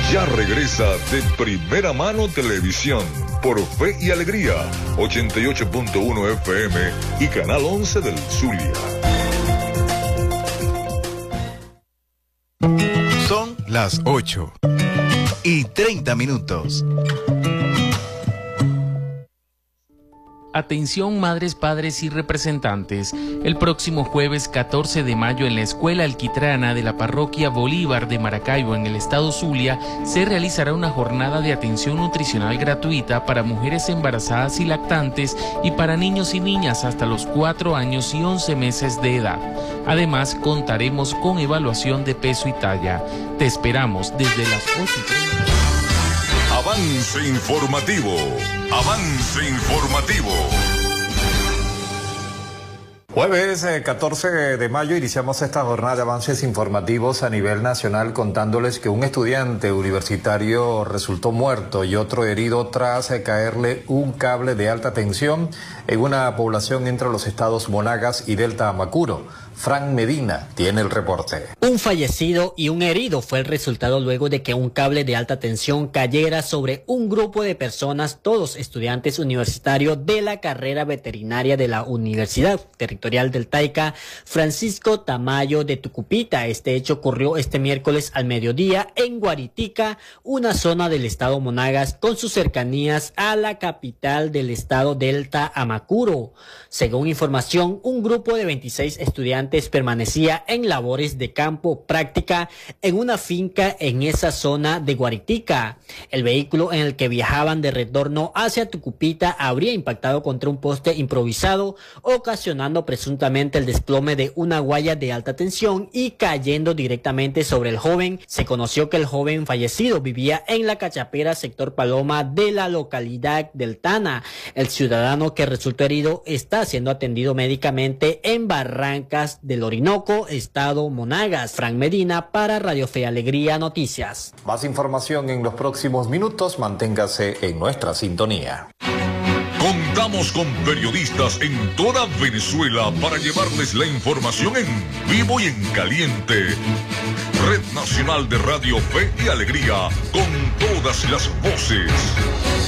Ya regresa de Primera Mano Televisión por Fe y Alegría, 88.1 FM y Canal 11 del Zulia. Son las 8:30. Atención madres, padres y representantes. El próximo jueves 14 de mayo en la Escuela Alquitrana de la Parroquia Bolívar de Maracaibo en el estado Zulia se realizará una jornada de atención nutricional gratuita para mujeres embarazadas y lactantes y para niños y niñas hasta los 4 años y 11 meses de edad. Además, contaremos con evaluación de peso y talla. Te esperamos desde las 8:30. Avance informativo. Avance informativo. Jueves 14 de mayo iniciamos esta jornada de avances informativos a nivel nacional contándoles que un estudiante universitario resultó muerto y otro herido tras caerle un cable de alta tensión en una población entre los estados Monagas y Delta Amacuro. Frank Medina tiene el reporte. Un fallecido y un herido fue el resultado luego de que un cable de alta tensión cayera sobre un grupo de personas, todos estudiantes universitarios de la carrera veterinaria de la Universidad Territorial del Taica, Francisco Tamayo de Tucupita. Este hecho ocurrió este miércoles al mediodía en Guaritica, una zona del estado Monagas con sus cercanías a la capital del estado Delta Amacuro. Según información, un grupo de 26 estudiantes permanecía en labores de campo práctica en una finca en esa zona de Guaritica. El vehículo en el que viajaban de retorno hacia Tucupita habría impactado contra un poste improvisado, ocasionando presuntamente el desplome de una guaya de alta tensión y cayendo directamente sobre el joven. Se conoció que el joven fallecido vivía en la Cachapera, sector Paloma de la localidad del Tana. El ciudadano que resultó herido está siendo atendido médicamente en Barrancas del Orinoco, estado Monagas. Frank Medina para Radio Fe y Alegría Noticias. Más información en los próximos minutos, manténgase en nuestra sintonía. Contamos con periodistas en toda Venezuela para llevarles la información en vivo y en caliente. Red Nacional de Radio Fe y Alegría, con todas las voces.